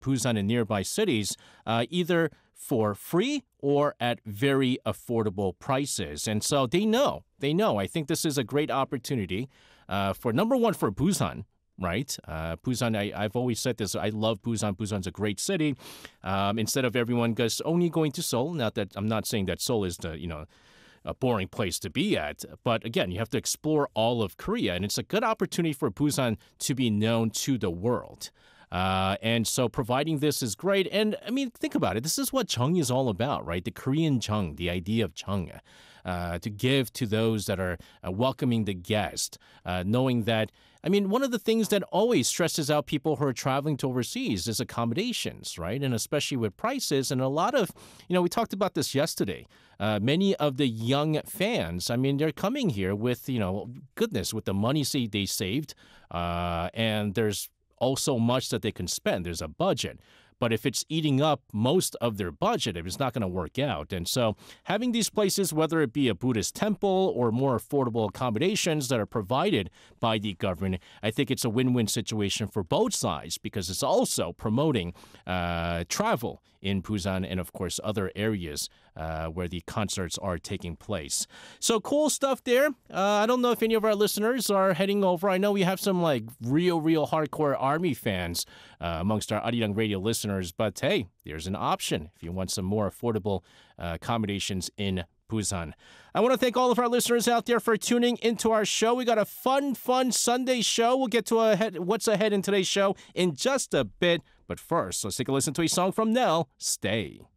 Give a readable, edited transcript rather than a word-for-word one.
Busan and nearby cities, either for free or at very affordable prices. And so they know. I think this is a great opportunity for number one for Busan. Right, Busan. I've always said this. I love Busan. Busan's a great city. Instead of everyone just only going to Seoul. Not that I'm not saying that Seoul is a boring place to be at. But again, you have to explore all of Korea, and it's a good opportunity for Busan to be known to the world. And so providing this is great. And I mean, think about it. This is what Jeong is all about, right? The Korean Jeong, the idea of Jeong, to give to those that are welcoming the guest, knowing that, I mean, one of the things that always stresses out people who are traveling to overseas is accommodations, right? And especially with prices. And a lot of, we talked about this yesterday. Many of the young fans, I mean, they're coming here with, goodness, with the money they saved. And there's also much that they can spend. There's a budget. But if it's eating up most of their budget, it's not going to work out. And so having these places, whether it be a Buddhist temple or more affordable accommodations that are provided by the government, I think it's a win-win situation for both sides because it's also promoting travel in Busan and, of course, other areas where the concerts are taking place. So cool stuff there. I don't know if any of our listeners are heading over. I know we have some real hardcore Army fans amongst our Arirang Radio listeners. But hey, there's an option if you want some more affordable accommodations in Busan. I want to thank all of our listeners out there for tuning into our show. We got a fun Sunday show. We'll get to what's ahead in today's show in just a bit. But first, let's take a listen to a song from Nell, Stay.